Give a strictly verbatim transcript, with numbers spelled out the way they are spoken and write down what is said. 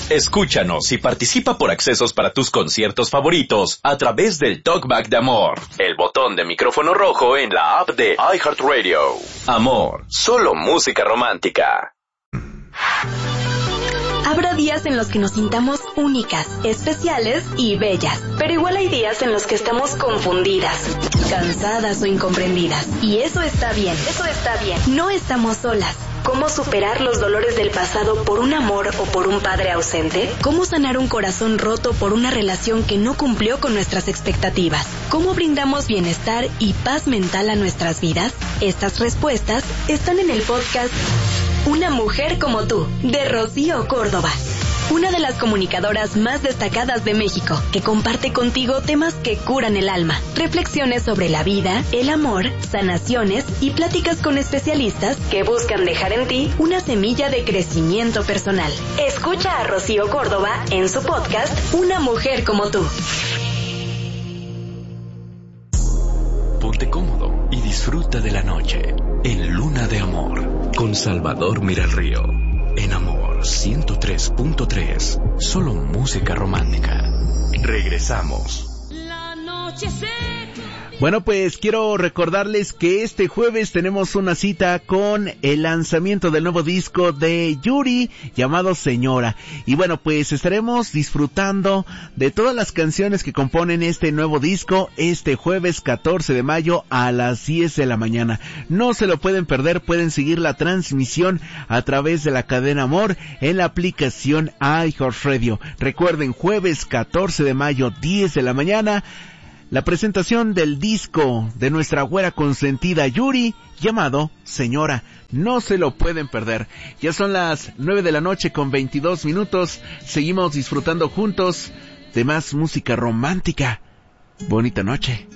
Escúchanos y participa por accesos para tus conciertos favoritos a través del Talkback de Amor, el botón de micrófono rojo en la app de iHeartRadio. Amor, solo música romántica. Habrá días en los que nos sintamos únicas, especiales y bellas, pero igual hay días en los que estamos confundidas, cansadas o incomprendidas. Y eso está bien, eso está bien. No estamos solas. ¿Cómo superar los dolores del pasado por un amor o por un padre ausente? ¿Cómo sanar un corazón roto por una relación que no cumplió con nuestras expectativas? ¿Cómo brindamos bienestar y paz mental a nuestras vidas? Estas respuestas están en el podcast Una mujer como tú, de Rocío Córdoba. Una de las comunicadoras más destacadas de México, que comparte contigo temas que curan el alma, reflexiones sobre la vida, el amor, sanaciones y pláticas con especialistas que buscan dejar en ti una semilla de crecimiento personal. Escucha a Rocío Córdoba en su podcast Una mujer como tú. Ponte cómodo y disfruta de la noche en Luna de Amor con Salvador Miralrío. En Amor ciento tres punto tres, solo música romántica. Regresamos. La noche se... Bueno, pues quiero recordarles que este jueves tenemos una cita con el lanzamiento del nuevo disco de Yuri llamado Señora. Y bueno, pues estaremos disfrutando de todas las canciones que componen este nuevo disco este jueves catorce de mayo a las diez de la mañana. No se lo pueden perder, pueden seguir la transmisión a través de la cadena Amor en la aplicación iHeartRadio. Recuerden, jueves catorce de mayo, diez de la mañana, la presentación del disco de nuestra güera consentida Yuri, llamado Señora. No se lo pueden perder. Ya son las nueve de la noche con veintidós minutos. Seguimos disfrutando juntos de más música romántica. Bonita noche.